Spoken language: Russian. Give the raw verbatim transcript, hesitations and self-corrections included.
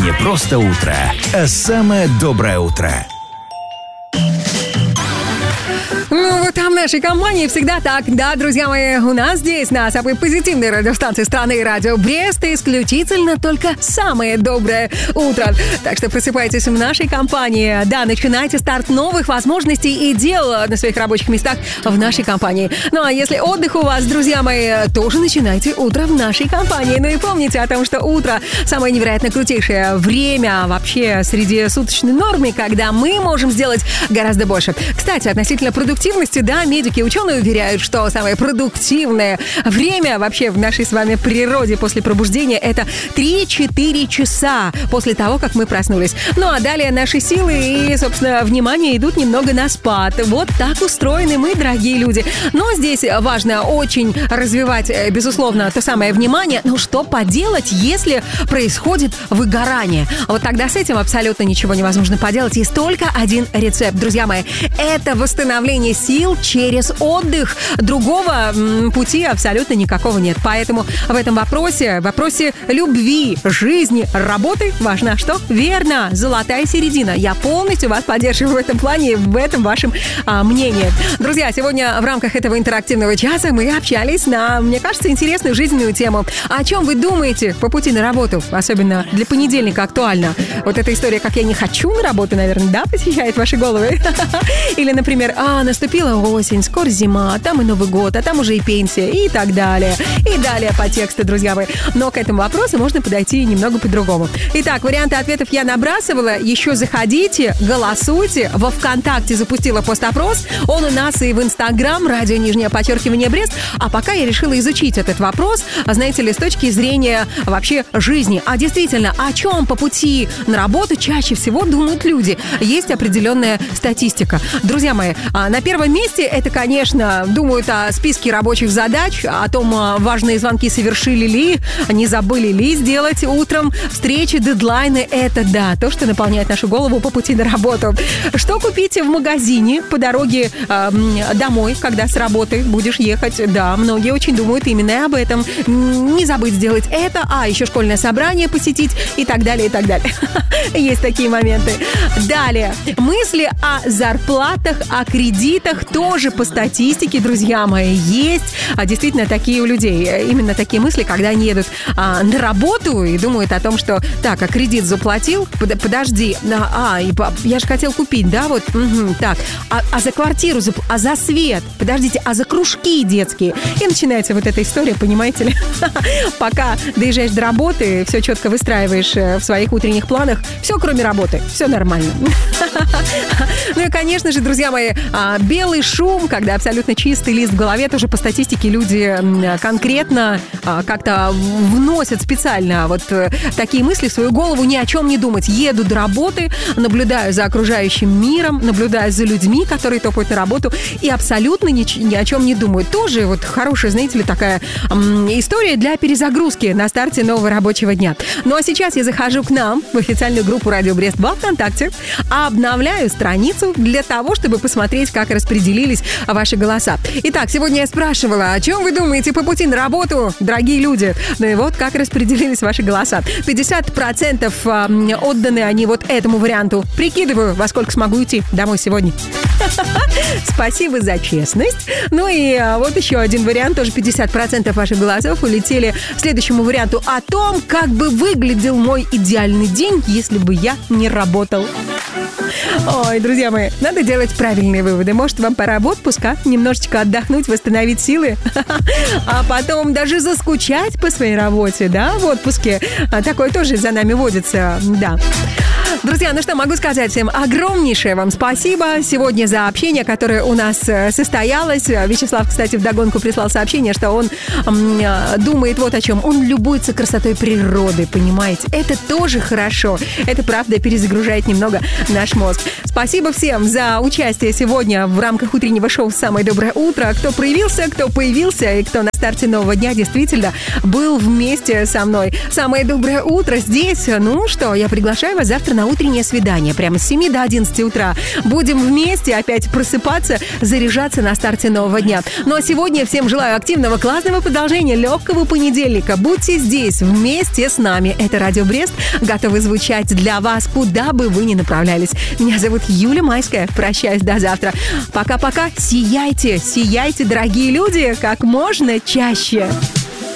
не просто утро, а самое доброе утро. Ну, вот там в нашей компании всегда так. Да, друзья мои, у нас здесь, на самой позитивной радиостанции страны Радио Брест, исключительно только самое доброе утро. Так что просыпайтесь в нашей компании. Да, начинайте старт новых возможностей и дел на своих рабочих местах в нашей компании. Ну, а если отдых у вас, друзья мои, тоже начинайте утро в нашей компании. Ну и помните о том, что утро самое невероятно крутейшее время вообще среди суточной нормы, когда мы можем сделать гораздо больше. Кстати, относительно продуктивности, да, медики и ученые уверяют, что самое продуктивное время вообще в нашей с вами природе после пробуждения — это три-четыре часа после того, как мы проснулись. Ну а далее наши силы и, собственно, внимание идут немного на спад. Вот так устроены мы, дорогие люди. Но здесь важно очень развивать, безусловно, то самое внимание. Ну что поделать, если происходит выгорание? Вот тогда с этим абсолютно ничего невозможно поделать. Есть только один рецепт, друзья мои. Это восстановление сил через отдых. Другого м, пути абсолютно никакого нет. Поэтому в этом вопросе, в вопросе любви, жизни, работы важно что? Верно, золотая середина. Я полностью вас поддерживаю в этом плане, в этом вашем а, мнении. Друзья, сегодня в рамках этого интерактивного часа мы общались на, мне кажется, интересную жизненную тему. О чем вы думаете по пути на работу? Особенно для понедельника актуально. Вот эта история, как я не хочу на работу, наверное, да, посещает ваши головы? Или, например, а, наступила осень, скоро зима, а там и Новый год, а там уже и пенсия, и так далее. И далее по тексту, друзья мои. Но к этому вопросу можно подойти немного по-другому. Итак, варианты ответов я набрасывала. Еще заходите, голосуйте. Во ВКонтакте запустила пост-опрос. Он у нас и в Инстаграм, радио нижнее подчеркивание Брест. А пока я решила изучить этот вопрос, знаете ли, с точки зрения вообще жизни. А действительно, о чем по пути на работу чаще всего думают люди? Есть определенная статистика. Друзья мои, на первом месте это, конечно, думают о списке рабочих задач, о том, важные звонки совершили ли, не забыли ли сделать утром, встречи, дедлайны. Это, да, то, что наполняет нашу голову по пути на работу. Что купить в магазине по дороге э, домой, когда с работы будешь ехать? Да, многие очень думают именно об этом. Не забыть сделать это, а еще школьное собрание посетить и так далее, и так далее. Есть такие моменты. Далее. Мысли о зарплатах, о кредитах тоже по статистике, друзья мои, есть. А действительно, такие у людей. Именно такие мысли, когда они едут а, на работу и думают о том, что так, а кредит заплатил? Под, подожди, а, я же хотел купить, да, вот, угу, так, а, а за квартиру, за, а за свет? Подождите, а за кружки детские? И начинается вот эта история, понимаете ли? Пока доезжаешь до работы, все четко выстраиваешь в своих утренних планах, все кроме работы, все нормально. Ну и, конечно же, друзья мои, белый шум, когда абсолютно чистый лист в голове, тоже по статистике люди конкретно как-то вносят специально вот такие мысли в свою голову, ни о чем не думать. Еду до работы, наблюдаю за окружающим миром, наблюдаю за людьми, которые топают на работу, и абсолютно ни, ни о чем не думают. Тоже вот хорошая, знаете ли, такая м, история для перезагрузки на старте нового рабочего дня. Ну а сейчас я захожу к нам в официальную группу Радио Брест во ВКонтакте, обновляю страницу для того, чтобы посмотреть, как распределились ваши голоса. Итак, сегодня я спрашивала, о чем вы думаете по пути на работу, дорогие люди? Ну и вот как распределились ваши голоса. пятьдесят процентов отданы они вот этому варианту. Прикидываю, во сколько смогу идти домой сегодня. Спасибо за честность. Ну и вот еще один вариант, тоже пятьдесят процентов ваших голосов улетели к следующему варианту о том, как бы выглядел мой идеальный день, если бы я не работал. Ой, друзья мои, надо делать правильные выводы. Может, вам пора в отпуск, а? Немножечко отдохнуть, восстановить силы, а потом даже заскучать по своей работе, да, в отпуске. Такое тоже за нами водится, да. Друзья, ну что, могу сказать всем огромнейшее вам спасибо сегодня за общение, которое у нас состоялось. Вячеслав, кстати, вдогонку прислал сообщение, что он м, думает вот о чем. Он любуется красотой природы, понимаете? Это тоже хорошо. Это, правда, перезагружает немного наш мозг. Спасибо всем за участие сегодня в рамках утреннего шоу «Самое доброе утро». Кто проявился, кто появился и кто на старте нового дня действительно был вместе со мной. Самое доброе утро здесь. Ну что, я приглашаю вас завтра на утро утреннее свидание прямо с семи до одиннадцати утра. Будем вместе опять просыпаться, заряжаться на старте нового дня. Ну а сегодня всем желаю активного, классного продолжения, легкого понедельника. Будьте здесь вместе с нами. Это Радио Брест, готовы звучать для вас, куда бы вы ни направлялись. Меня зовут Юля Майская. Прощаюсь до завтра. Пока-пока. Сияйте, сияйте, дорогие люди, как можно чаще.